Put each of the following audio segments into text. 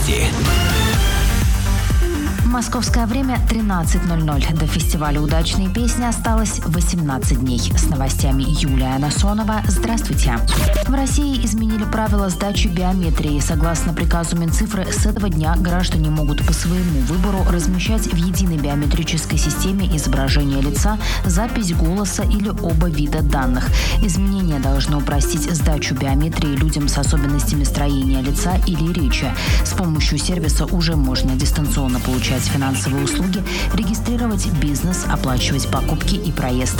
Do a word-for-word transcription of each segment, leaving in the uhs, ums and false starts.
новости. Московское время тринадцать ноль ноль. До фестиваля «Удачные песни» осталось восемнадцать дней. С новостями Юлия Насонова. Здравствуйте. В России изменили правила сдачи биометрии. Согласно приказу Минцифры, с этого дня граждане могут по своему выбору размещать в единой биометрической системе изображение лица, запись голоса или оба вида данных. Изменение должно упростить сдачу биометрии людям с особенностями строения лица или речи. С помощью сервиса уже можно дистанционно получать финансовые услуги, регистрировать бизнес, оплачивать покупки и проезд.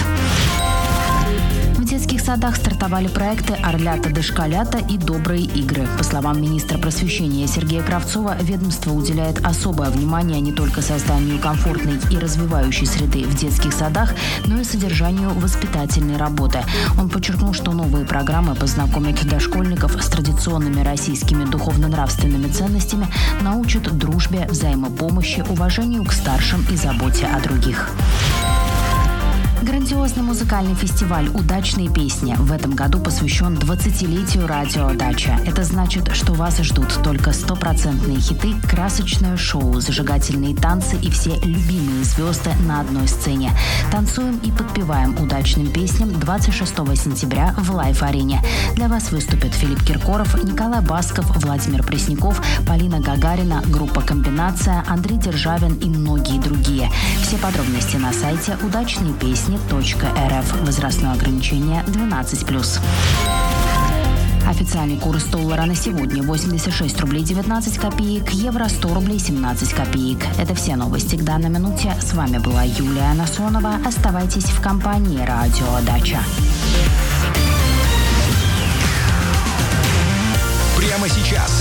В детских садах стартовали проекты «Орлята, дошколята» и «Добрые игры». По словам министра просвещения Сергея Кравцова, ведомство уделяет особое внимание не только созданию комфортной и развивающей среды в детских садах, но и содержанию воспитательной работы. Он подчеркнул, что новые программы познакомят дошкольников с традиционными российскими духовно-нравственными ценностями, научат дружбе, взаимопомощи, уважению к старшим и заботе о других. Грандиозный музыкальный фестиваль «Удачные песни» в этом году посвящен двадцатилетию радио «Дача». Это значит, что вас ждут только стопроцентные хиты, красочное шоу, зажигательные танцы и все любимые звезды на одной сцене. Танцуем и подпеваем удачным песням двадцать шестого сентября в Лайф-арене. Для вас выступят Филипп Киркоров, Николай Басков, Владимир Пресняков, Полина Гагарина, группа «Комбинация», Андрей Державин и многие другие. Все подробности на сайте удачные песни точка эр эф. Возрастное ограничение двенадцать плюс. Официальный курс доллара на сегодня восемьдесят шесть рублей девятнадцать копеек, евро сто рублей семнадцать копеек. Это все новости к данной минуте. С вами была Юлия Насонова. Оставайтесь в компании радио «Дача». Прямо сейчас